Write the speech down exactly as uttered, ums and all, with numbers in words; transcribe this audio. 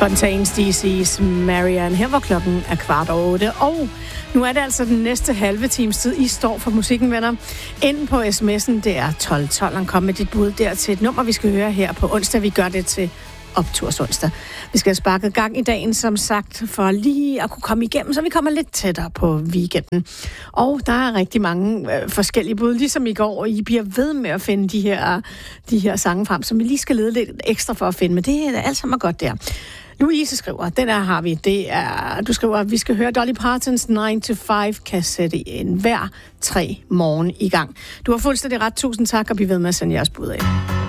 Fontaines D C's Marianne. Her var klokken er kvart over otte, og nu er det altså den næste halve times tid, I står for musikken, venner. Ind på sms'en, det er tolv tolv. Kom med dit bud der til et nummer, vi skal høre her på onsdag. Vi gør det til optursonsdag. Vi skal have sparket gang i dagen, som sagt, for lige at kunne komme igennem, så vi kommer lidt tættere på weekenden. Og der er rigtig mange øh, forskellige bud, ligesom i går, og I bliver ved med at finde de her, de her sange frem, som vi lige skal lede lidt ekstra for at finde, men det er alt sammen godt der. Louise skriver, den her har vi, det er, du skriver, at vi skal høre Dolly Partons nine to five, kan sætte en hver tre morgen i gang. Du har fuldstændig ret, tusind tak, og bliv ved med at sende jeres bud af.